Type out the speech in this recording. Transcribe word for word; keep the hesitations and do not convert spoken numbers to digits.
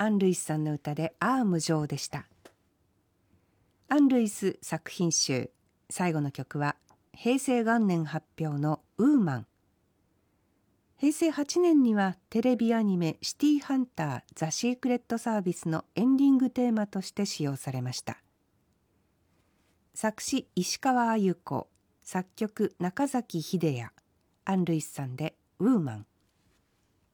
アン・ルイスさんの歌でアーム上でした。アン・ルイス作品集最後の曲は平成元年発表のウーマン。平成はちねんにはテレビアニメシティハンターザ・シークレットサービスのエンディングテーマとして使用されました。作詞石川あゆ子、作曲中崎秀也、アン・ルイスさんでウーマン。